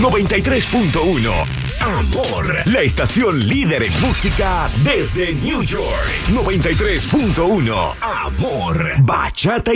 93.1. Amor, la estación líder en música desde New York. 93.1. Amor, bachata